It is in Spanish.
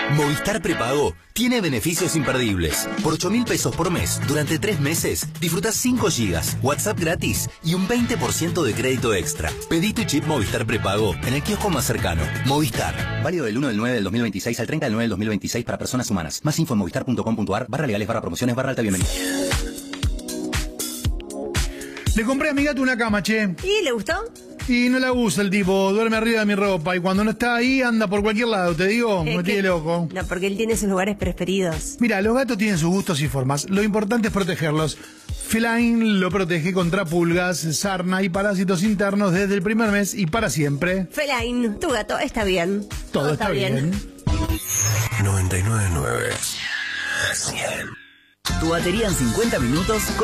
Movistar Prepago tiene beneficios imperdibles. Por 8.000 pesos por mes, durante 3 meses, disfrutás 5 gigas, WhatsApp gratis y un 20% de crédito extra. Pedí tu chip Movistar Prepago en el kiosco más cercano. Movistar. Válido del 1/9/2026 al 30/9/2026 para personas humanas. Más info en movistar.com.ar/legales/promociones/alta bienvenida. Le compré a mi gato una cama, che. ¿Y le gustó? Y no la usa el tipo, duerme arriba de mi ropa y cuando no está ahí anda por cualquier lado, te digo, me tiene loco. No, porque él tiene sus lugares preferidos. Mira, los gatos tienen sus gustos y formas, lo importante es protegerlos. Feline lo protege contra pulgas, sarna y parásitos internos desde el primer mes y para siempre. Feline, tu gato está bien. Todo está bien. 99.9 100. Tu batería en 50 minutos